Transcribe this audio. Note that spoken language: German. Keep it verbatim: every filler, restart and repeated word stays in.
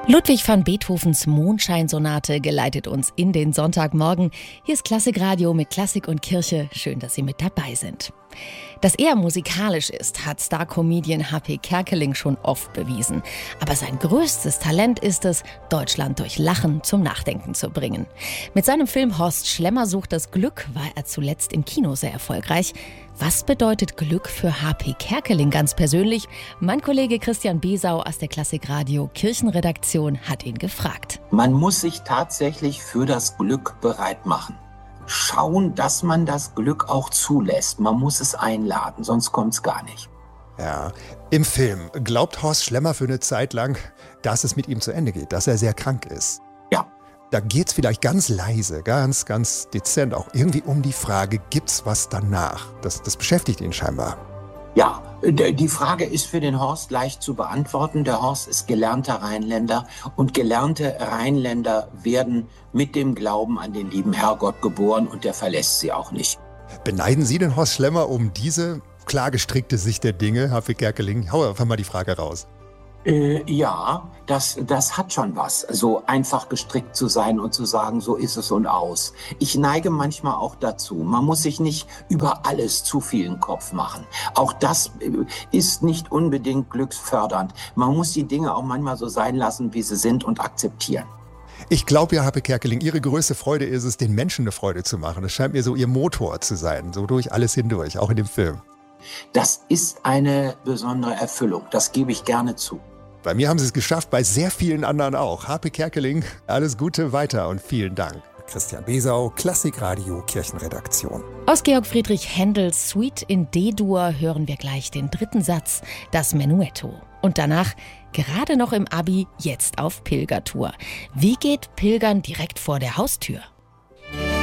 Ludwig van Beethovens Mondscheinsonate geleitet uns in den Sonntagmorgen. Hier ist Klassikradio mit Klassik und Kirche. Schön, dass Sie mit dabei sind. Dass er musikalisch ist, hat Star-Comedian H P Kerkeling schon oft bewiesen. Aber sein größtes Talent ist es, Deutschland durch Lachen zum Nachdenken zu bringen. Mit seinem Film Horst Schlemmer sucht das Glück war er zuletzt im Kino sehr erfolgreich. Was bedeutet Glück für H P Kerkeling ganz persönlich? Mein Kollege Christian Besau aus der Klassikradio Kirchenredaktion hat ihn gefragt. Man muss sich tatsächlich für das Glück bereit machen. Schauen, dass man das Glück auch zulässt. Man muss es einladen, sonst kommt es gar nicht. Ja, im Film glaubt Horst Schlemmer für eine Zeit lang, dass es mit ihm zu Ende geht, dass er sehr krank ist. Ja. Da geht es vielleicht ganz leise, ganz, ganz dezent auch irgendwie um die Frage, gibt's was danach? Das, das beschäftigt ihn scheinbar. Ja, die Frage ist für den Horst leicht zu beantworten. Der Horst ist gelernter Rheinländer und gelernte Rheinländer werden mit dem Glauben an den lieben Herrgott geboren und der verlässt sie auch nicht. Beneiden Sie den Horst Schlemmer um diese klar gestrickte Sicht der Dinge, H P Kerkeling? Hau einfach mal die Frage raus. Äh, ja, das, das hat schon was, so einfach gestrickt zu sein und zu sagen, so ist es und aus. Ich neige manchmal auch dazu. Man muss sich nicht über alles zu viel in den Kopf machen. Auch das ist nicht unbedingt glücksfördernd. Man muss die Dinge auch manchmal so sein lassen, wie sie sind und akzeptieren. Ich glaube ja, H P Kerkeling, Ihre größte Freude ist es, den Menschen eine Freude zu machen. Das scheint mir so Ihr Motor zu sein, so durch alles hindurch, auch in dem Film. Das ist eine besondere Erfüllung, das gebe ich gerne zu. Bei mir haben Sie es geschafft, bei sehr vielen anderen auch. H P Kerkeling, alles Gute weiter und vielen Dank. Christian Besau, Klassikradio Kirchenredaktion. Aus Georg Friedrich Händels Suite in D-Dur hören wir gleich den dritten Satz, das Menuetto. Und danach, gerade noch im Abi, jetzt auf Pilgertour. Wie geht Pilgern direkt vor der Haustür?